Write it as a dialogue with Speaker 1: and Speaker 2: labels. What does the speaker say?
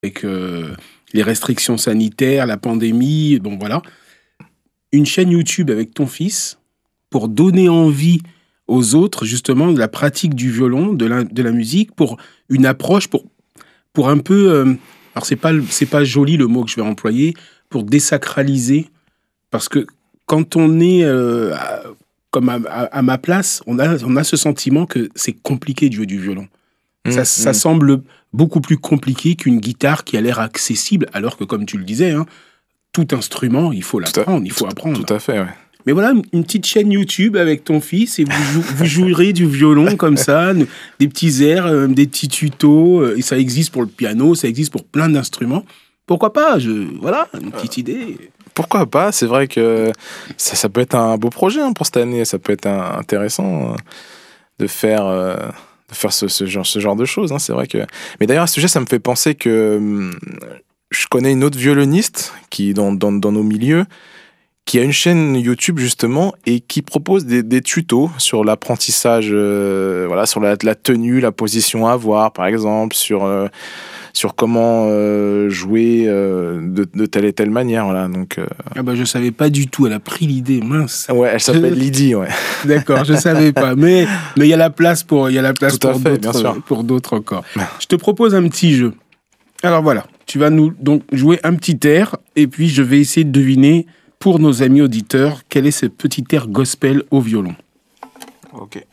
Speaker 1: avec les restrictions sanitaires, la pandémie, bon voilà. Une chaîne YouTube avec ton fils pour donner envie aux autres, justement, de la pratique du violon, de la musique, pour une approche, pour un peu... alors, c'est pas joli le mot que je vais employer, pour désacraliser. Parce que quand on est comme à ma place, on a ce sentiment que c'est compliqué de jouer du violon. Ça semble beaucoup plus compliqué qu'une guitare qui a l'air accessible, alors que, comme tu le disais, hein, tout instrument, il faut l'apprendre, il faut apprendre.
Speaker 2: Tout à fait, ouais.
Speaker 1: Mais voilà, une petite chaîne YouTube avec ton fils et vous jouerez du violon comme ça, des petits airs, des petits tutos, et ça existe pour le piano, ça existe pour plein d'instruments. Pourquoi pas? Voilà, une petite idée.
Speaker 2: Pourquoi pas? C'est vrai que ça peut être un beau projet pour cette année, ça peut être intéressant de faire ce genre de choses. Hein. C'est vrai que... Mais d'ailleurs, à ce sujet, ça me fait penser que je connais une autre violoniste qui, dans nos milieux, qui a une chaîne YouTube justement et qui propose des tutos sur l'apprentissage, sur la tenue, la position à avoir, par exemple, sur comment jouer de telle et telle manière. Voilà. Donc,
Speaker 1: je savais pas du tout, elle a pris l'idée, mince.
Speaker 2: Ouais, elle s'appelle Lydie, ouais.
Speaker 1: D'accord, je savais pas, mais il y a la place pour pour d'autres encore. Je te propose un petit jeu. Alors voilà, tu vas nous donc jouer un petit air et puis je vais essayer de deviner pour nos amis auditeurs quel est ce petit air gospel au violon.
Speaker 2: Ok.